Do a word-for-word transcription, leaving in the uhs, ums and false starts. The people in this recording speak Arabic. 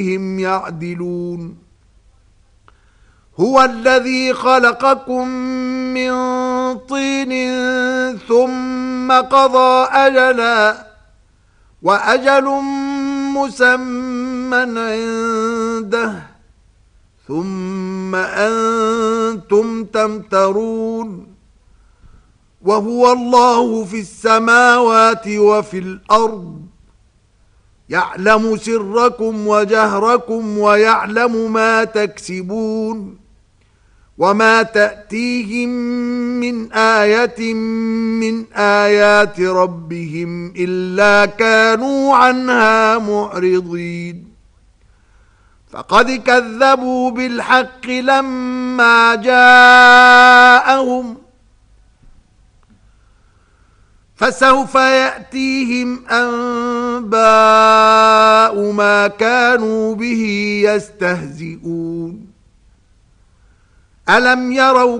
هم يعدلون هو الذي خلقكم من طين ثم قضى أجلا وأجل مسمى عنده ثم أنتم تمترون وهو الله في السماوات وفي الأرض يعلم سركم وجهركم ويعلم ما تكسبون وما تأتيهم من آية من آيات ربهم إلا كانوا عنها معرضين فقد كذبوا بالحق لما جاءهم فسوف يأتيهم أنباء ما كانوا به يستهزئون ألم يروا